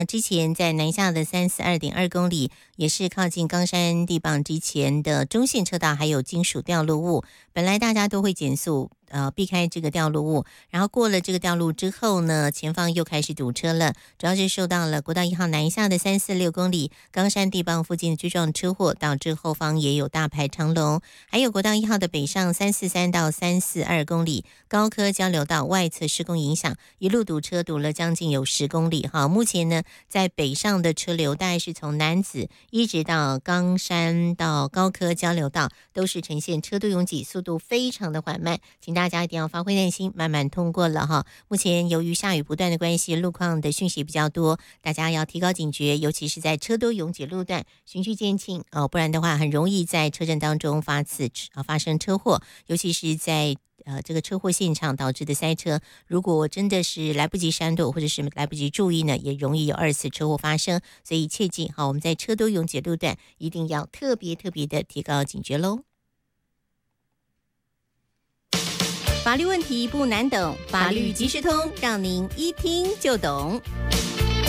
之前在南下的342.2公里，也是靠近冈山地磅之前的中线车道，还有金属掉落物。本来大家都会减速，避开这个掉落物，然后过了这个掉路之后呢，前方又开始堵车了，主要是受到了国道1号南下的346公里冈山地磅附近的追撞车祸，导致后方也有大排长龙。还有国道1号的北上343到342公里高科交流道外侧施工影响，一路堵车堵了将近有10公里哈。目前呢，在北上的车流大概是从楠梓一直到冈山到高科交流道，都是呈现车多拥挤，速度非常的缓慢，请大家一定要发挥耐心，慢慢通过了哈。目前由于下雨不断的关系，路况的讯息比较多，大家要提高警觉，尤其是在车多拥挤路段，循序渐进哦，不然的话很容易在车阵当中发生车祸，尤其是在这个车祸现场导致的塞车，如果真的是来不及闪躲或者是来不及注意呢，也容易有2次车祸发生，所以切记好，我们在车多拥挤路段一定要特别的提高警觉咯。法律问题不难懂，法律即时通，让您一听就懂。